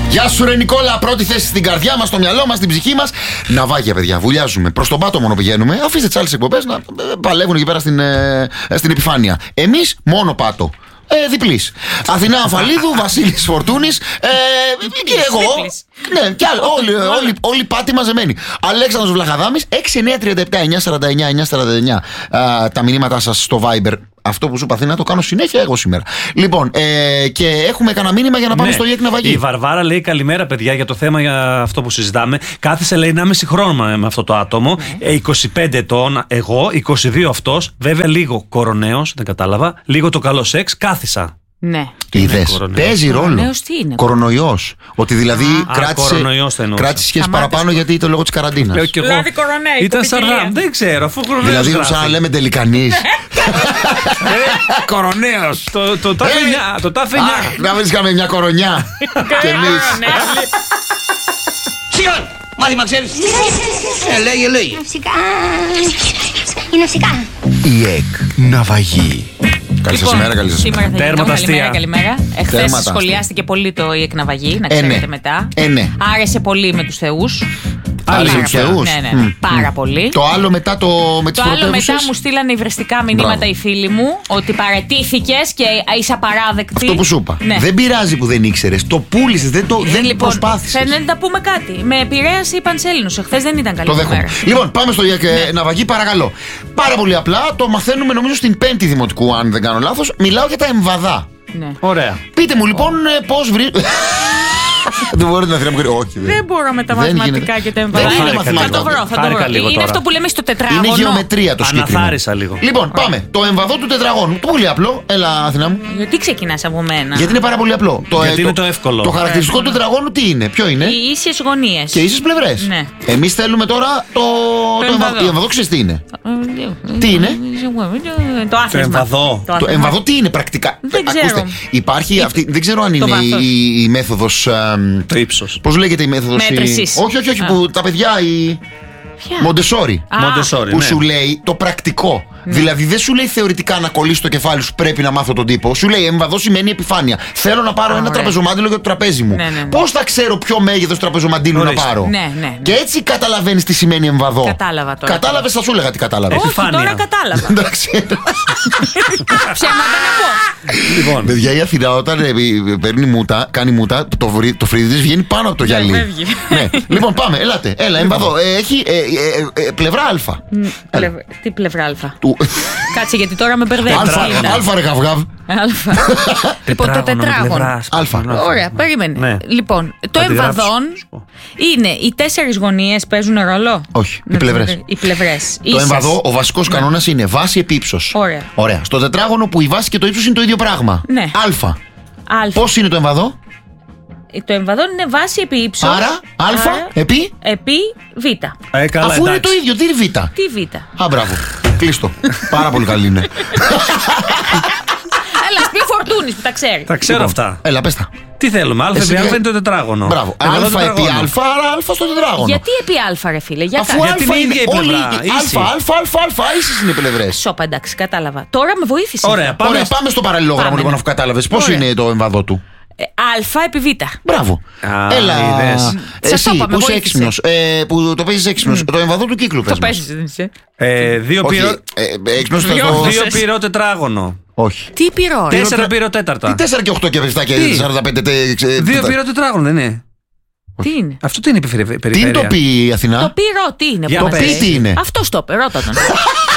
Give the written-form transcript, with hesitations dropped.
Γεια σου, ρε Νικόλα. Πρώτη θέση στην καρδιά μας, στο μυαλό μας, στην ψυχή μας. Ναυάγια, παιδιά. Βουλιάζουμε. Προς τον πάτο μόνο πηγαίνουμε. Αφήστε τις άλλες εκπομπές να παλεύουν εκεί πέρα στην επιφάνεια. Εμείς μόνο πάτο. Διπλής. Αθηνά Αφαλίδου, Βασίλης Φορτούνης και εγώ. Ναι, και όλοι πάτη μαζεμένοι. Αλέξανδρος Βλαχαδάμης, 6937-949-949. Τα μηνύματά σας στο Viber. Αυτό που σου είπα, Αθηνά, το κάνω συνέχεια εγώ σήμερα. Λοιπόν, και έχουμε κανένα μήνυμα για να πάμε στο ΙΕΚ Ναυαγή. Η Βαρβάρα λέει καλημέρα, παιδιά, για το θέμα για αυτό που συζητάμε. Κάθισε, λέει, 1,5 χρόνο με αυτό το άτομο. 25 ετών εγώ, 22 αυτός. Βέβαια, λίγο κοροναίος, δεν κατάλαβα. Λίγο το καλό σεξ. Κάθισα. Ναι. Είδες, παίζει ρόλο. Κορονοϊός. Ότι δηλαδή κράτησε σχέση παραπάνω γιατί το λόγο της καραντίνας. Δηλαδή κοροναίοι. Ήταν Σαρδάμ, δεν ξέρω, αφού κορονοϊός. Δηλαδή, σαν να λέμε τελικανής. Κοροναίος. Το τάφε 9. Να βρίσκαμε μια κορονιά. Και εμείς. Σιγά! Μάθημα ξέρεις. Λέγε. Είναι φυσικά. ΙΕΚ Ναυαγή. Καλή σας ημέρα, καλή σας ημέρα. Τέρματα αστεία. Καλημέρα. Εχθές σχολιάστηκε πολύ το ΙΕΚ Ναυαγή, να ξέρετε μετά. Ναι. Άρεσε πολύ με τους θεούς. Άρεσε με τους θεούς. Ναι. Πάρα πολύ. Το άλλο μετά με τις Το άλλο πρωτεύουσες. μετά μου στείλανε υβριστικά μηνύματα οι φίλοι μου ότι παραιτήθηκες και είσαι απαράδεκτη. Αυτό που σου είπα. Ναι. Δεν πειράζει που δεν ήξερες. Το πούλησες, δεν προσπάθησες. Δεν τα πούμε κάτι. Με επηρέασε η Πανσέλινος. Εχθές δεν ήταν καλή Το δέχομαι. ημέρα. Λοιπόν, πάμε στο ΙΕΚ Ναυαγή, παρακαλώ. Πάρα πολύ απλά, το μαθαίνουμε νομίζω στην 5η Δημοτικού, αν δεν κάνω λάθος. Μιλάω για τα εμβαδά. Ναι. Ωραία. Πείτε μου λοιπόν πώς Δεν μπορείτε να θυμάμαι. Όχι. Δεν μπορώ με τα μαθηματικά και τα εμβαδά. Θα το βρω. Είναι αυτό που λέμε στο τετράγωνο. Είναι γεωμετρία το συγκεκριμένο. Αναθάρισα λίγο. Λοιπόν, πάμε. Το εμβαδό του τετραγώνου. Πολύ απλό. Έλα, Αθηνά μου. Γιατί ξεκινάς από μένα? Γιατί είναι πάρα πολύ απλό. Γιατί είναι το εύκολο. Το χαρακτηριστικό του τετραγώνου τι είναι? Ποιο είναι? Οι ίσιες γωνίες. Και ίσες πλευρές. Ναι. Εμείς θέλουμε τώρα το εμβαδό. Ξέρεις τι είναι? Τι είναι? Το άθροισμα. Το εμβαδό τι είναι πρακτικά? Δεν ξέρω. Υπάρχει αυτή. Δεν ξέρω αν είναι η μέθοδος. Το ύψος. Πώς λέγεται η μέθοδος? Μέτρησης. Όχι. Που τα παιδιά. Μοντεσόρι. Που σου λέει το πρακτικό. Δηλαδή δεν σου λέει θεωρητικά να κολλήσει το κεφάλι σου, πρέπει να μάθω τον τύπο. Σου λέει εμβαδό σημαίνει επιφάνεια. Θέλω να πάρω ένα τραπεζομάντιλο για το τραπέζι μου. Πώς θα ξέρω ποιο μέγεθος τραπεζομαντίλου να πάρω? Ναι. Και έτσι καταλαβαίνεις τι σημαίνει εμβαδό. Κατάλαβα τώρα. Κατάλαβες, θα σου έλεγα τι κατάλαβες. Όχι, τώρα κατάλαβα. Εντάξει. Ψέματα να πω. Λοιπόν. Παιδιά, η Αθηνά όταν παίρνει μούτα, κάνει μούτα, το φρύδι της βγαίνει πάνω από το γυαλί. Λοιπόν, πάμε, ελάτε. Έλα, εμβαδό. Έχει πλευρά Α. Τι πλευρά Α? Κάτσε, γιατί τώρα με μπερδεύει. Αλφα ρε γαυγάβ. Λοιπόν, το τετράγωνο. Αλφα. Ωραία, περίμενε. Λοιπόν, το εμβαδόν είναι οι 4 γωνίες παίζουν ρόλο. Όχι, οι πλευρές. Οι πλευρές. Το εμβαδό, ο βασικός κανόνας είναι βάση επί ύψος. Ωραία. Στο τετράγωνο που η βάση και το ύψος είναι το ίδιο πράγμα. Ναι. Αλφα. Πώς είναι το εμβαδό? Το εμβαδόν είναι βάση επί ύψος. Άρα, επί β. Αφού είναι το ίδιο, τι είναι β? Τι β? Α, μπράβο. Κλείστο. Πάρα πολύ καλή είναι. Έλα, πει Φορτούνης που τα ξέρει. Τα ξέρω αυτά. Έλα, πες τα. Τι θέλουμε, α επί α είναι το τετράγωνο. Μπράβο. Α επί α, άρα α στο τετράγωνο. Γιατί επί α, ρε φίλε? Αφού γιατί είναι η ίδια η πλευρά. Α, ίσες είναι οι πλευρές. Σόπα, εντάξει, κατάλαβα. Τώρα με βοήθησε. Ωραία, πάμε στο παραλληλόγραμμο λοιπόν, αφού κατάλαβες. Πώς είναι το εμβαδό του? Α επί β. Μπράβο. Έλα. Εσύ που είσαι έξυπνος, που το παίζεις έξυπνος, το εμβαδό του κύκλου πες. Το παίζεις, δεν είσαι? 2 πυρό τετράγωνο. Όχι. Τι πυρό? 4 πυρό τέταρτα. Τι 4 και 8 και 7 και 45. 2 πυρό τετράγωνο, δεν είναι? Τι είναι? Αυτό τι είναι η περιφέρεια? Τι είναι το πι η Αθηνά? Το πυρό τι είναι? Το πι τι είναι? Αυτό το πυρό τον.